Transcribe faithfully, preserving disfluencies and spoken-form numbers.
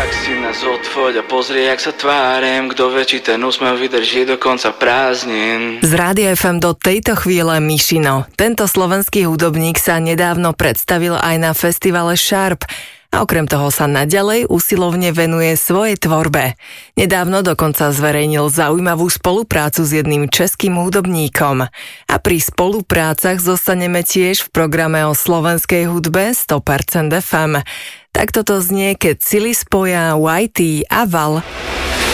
Tak si nás odfoď a pozri, jak sa tvárem. Kto vie, či ten úsmev vydrží do konca prázdnin. Z Rádia ef em do tejto chvíle Mišino. Tento slovenský hudobník sa nedávno predstavil aj na festivale Sharp. A okrem toho sa naďalej usilovne venuje svojej tvorbe. Nedávno dokonca zverejnil zaujímavú spoluprácu s jedným českým hudobníkom. A pri spoluprácach zostaneme tiež v programe o slovenskej hudbe sto percent ef em. Tak toto znie, keď sily spoja Y T a Val.